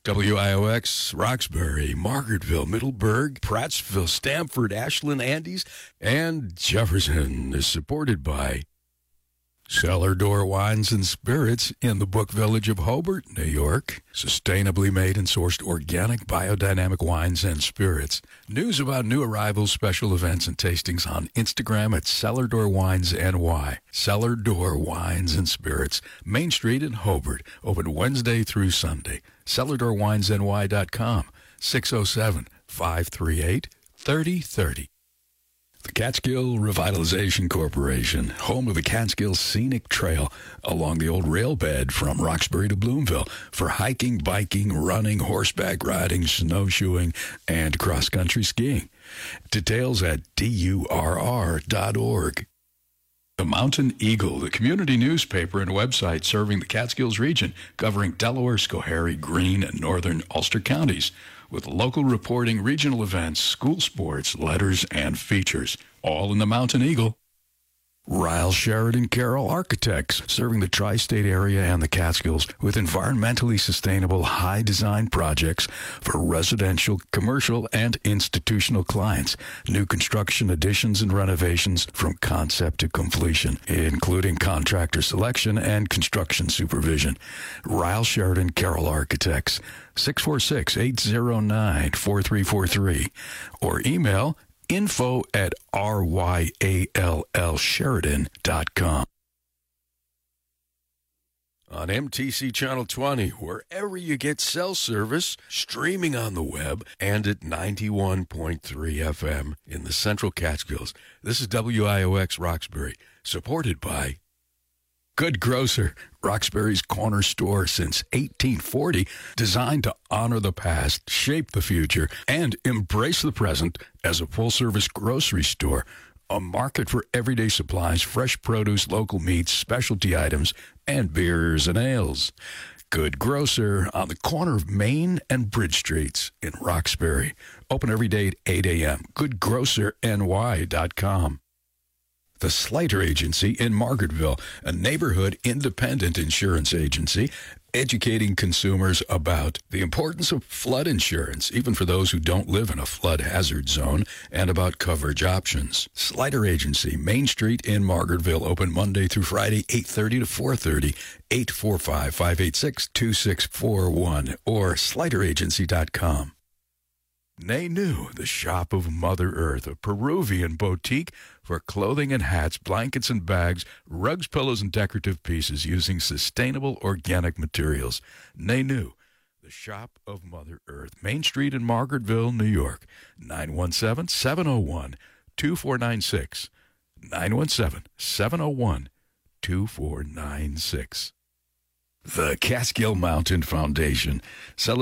WIOX, Roxbury, Margaretville, Middleburg, Prattsville, Stamford, Ashland, Andes, and Jefferson is supported by Cellar Door Wines and Spirits in the Book Village of Hobart, New York. Sustainably made and sourced organic biodynamic wines and spirits. News about new arrivals, special events, and tastings on Instagram at Cellar Door Wines NY. Cellar Door Wines and Spirits, Main Street in Hobart. Open Wednesday through Sunday. CellarDoorWinesNY.com. 607-538-3030. The Catskill Revitalization Corporation, home of the Catskill Scenic Trail along the old rail bed from Roxbury to Bloomville for hiking, biking, running, horseback riding, snowshoeing, and cross-country skiing. Details at durr.org. The Mountain Eagle, the community newspaper and website serving the Catskills region, covering Delaware, Schoharie, Greene, and northern Ulster counties, with local reporting, regional events, school sports, letters, and features, all in the Mountain Eagle. Ryle Sheridan Carroll Architects, serving the tri-state area and the Catskills with environmentally sustainable, high-design projects for residential, commercial, and institutional clients. New construction additions and renovations from concept to completion, including contractor selection and construction supervision. Ryle Sheridan Carroll Architects, 646-809-4343, or email info@ryallsheridan.com. On MTC Channel 20, wherever you get cell service, streaming on the web, and at 91.3 FM in the Central Catskills. This is WIOX Roxbury, supported by Good Grocer, Roxbury's corner store since 1840, designed to honor the past, shape the future, and embrace the present as a full-service grocery store. A market for everyday supplies, fresh produce, local meats, specialty items, and beers and ales. Good Grocer on the corner of Main and Bridge Streets in Roxbury. Open every day at 8 a.m. GoodGrocerNY.com. The Slater Agency in Margaretville, a neighborhood independent insurance agency, educating consumers about the importance of flood insurance, even for those who don't live in a flood hazard zone, and about coverage options. Slater Agency, Main Street in Margaretville, open Monday through Friday, 8:30 to 4:30, 845-586-2641, or SlaterAgency.com. Nay New, the shop of Mother Earth, a Peruvian boutique for clothing and hats, blankets and bags, rugs, pillows, and decorative pieces using sustainable organic materials. Nay New, the shop of Mother Earth, Main Street in Margaretville, New York, 917-701-2496, 917-701-2496. The Catskill Mountain Foundation,